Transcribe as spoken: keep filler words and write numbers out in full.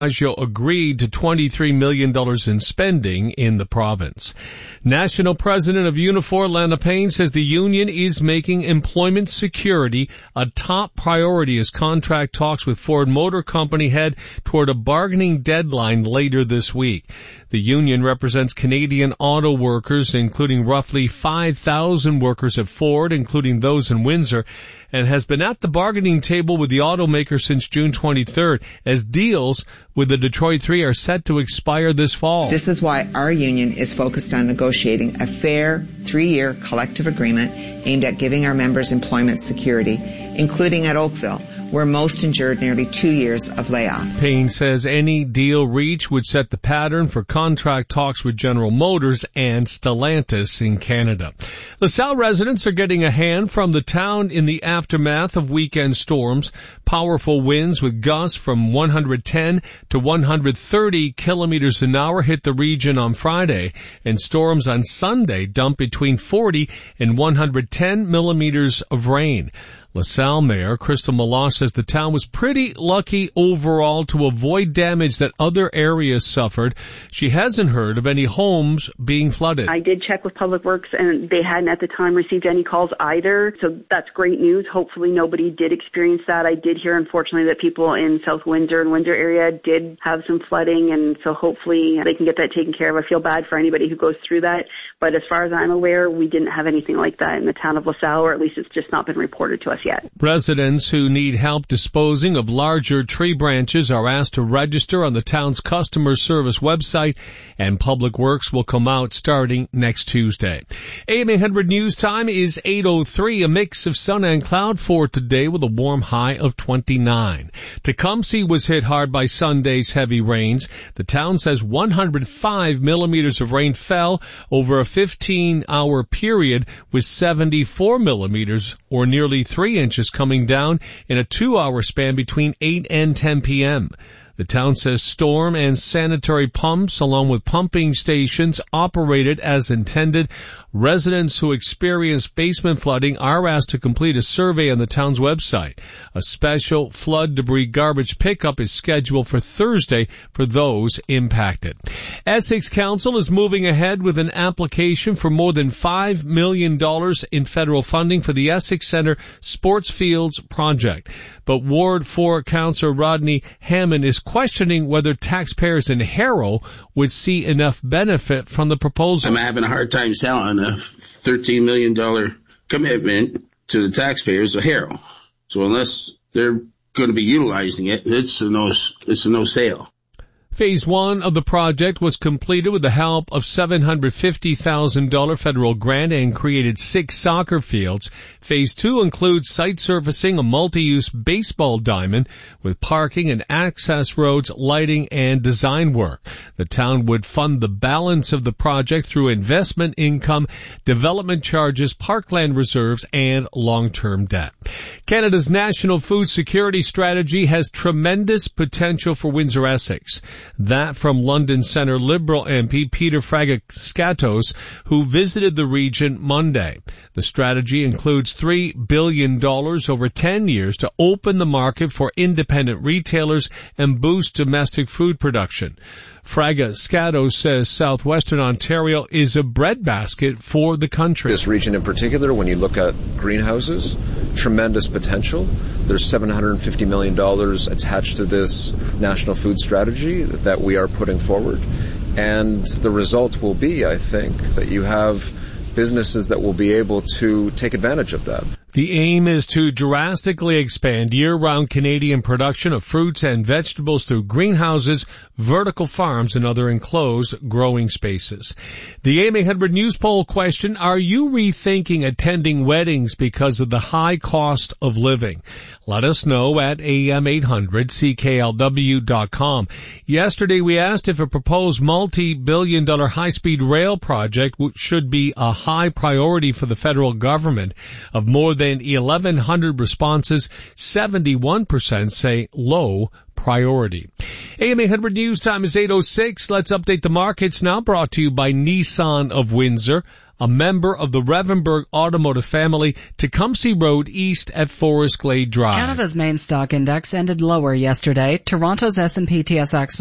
agreed to twenty-three million dollars in spending in the province. National President of Unifor, Lana Payne, says the union is making employment security a top priority as contract talks with Ford Motor Company head toward a bargaining deadline later this week. The union represents Canadian auto workers, including roughly five thousand workers at Ford, including those in Windsor, and has been at the bargaining table with the automaker since June twenty-third, as deals with the Detroit Three are set to expire this fall. This is why our union is focused on negotiating a fair three-year collective agreement aimed at giving our members employment security, including at Oakville, where most endured nearly two years of layoff. Payne says any deal reached would set the pattern for contract talks with General Motors and Stellantis in Canada. LaSalle residents are getting a hand from the town in the aftermath of weekend storms. Powerful winds with gusts from one hundred ten to one hundred thirty kilometers an hour hit the region on Friday, and storms on Sunday dumped between forty and one hundred ten millimeters of rain. LaSalle Mayor Crystal Meloche says the town was pretty lucky overall to avoid damage that other areas suffered. She hasn't heard of any homes being flooded. I did check with Public Works, and they hadn't at the time received any calls either, so that's great news. Hopefully nobody did experience that. I did hear, unfortunately, that people in South Windsor and Windsor area did have some flooding, and so hopefully they can get that taken care of. I feel bad for anybody who goes through that, but as far as I'm aware, we didn't have anything like that in the town of LaSalle, or at least it's just not been reported to us yet. Residents who need help disposing of larger tree branches are asked to register on the town's customer service website, and Public Works will come out starting next Tuesday. A M eight hundred News Time is eight oh three, a mix of sun and cloud for today with a warm high of twenty-nine. Tecumseh was hit hard by Sunday's heavy rains. The town says one hundred five millimeters of rain fell over a fifteen-hour period, with seventy-four millimeters, or nearly three inches, coming down in a two-hour span between eight and ten p.m. The town says storm and sanitary pumps, along with pumping stations, operated as intended. Residents who experience basement flooding are asked to complete a survey on the town's website. A special flood debris garbage pickup is scheduled for Thursday for those impacted. Essex Council is moving ahead with an application for more than five million dollars in federal funding for the Essex Centre Sports Fields project. But Ward four Councillor Rodney Hammond is questioning whether taxpayers in Harrow would see enough benefit from the proposal. I'm having a hard time selling a thirteen million dollars commitment to the taxpayers of Harrow. So unless they're going to be utilizing it, it's a no, it's a no sale. Phase one of the project was completed with the help of seven hundred fifty thousand dollars federal grant and created six soccer fields. Phase two includes site surfacing, a multi-use baseball diamond with parking and access roads, lighting, and design work. The town would fund the balance of the project through investment income, development charges, parkland reserves, and long-term debt. Canada's National Food Security Strategy has tremendous potential for Windsor-Essex. That from London Centre Liberal M P Peter Fraga-Skatos, who visited the region Monday. The strategy includes three billion dollars over ten years to open the market for independent retailers and boost domestic food production. Fraga-Skatos says southwestern Ontario is a breadbasket for the country. This region in particular, when you look at greenhouses, tremendous potential. There's seven hundred fifty million dollars attached to this national food strategy that we are putting forward. And the result will be, I think, that you have businesses that will be able to take advantage of that. The aim is to drastically expand year-round Canadian production of fruits and vegetables through greenhouses, vertical farms, and other enclosed growing spaces. The A M eight hundred News Poll question, are you rethinking attending weddings because of the high cost of living? Let us know at A M eight hundred C K L W dot com. Yesterday we asked if a proposed multi-billion dollar high-speed rail project should be a high priority for the federal government. Of more than eleven hundred responses, seventy-one percent say low priority. A M eight hundred News Time is eight oh six. Let's update the markets now, brought to you by Nissan of Windsor. a member of the Revenberg Automotive family, Tecumseh Road East at Forest Glade Drive. Canada's main stock index ended lower yesterday. Toronto's S and P T S X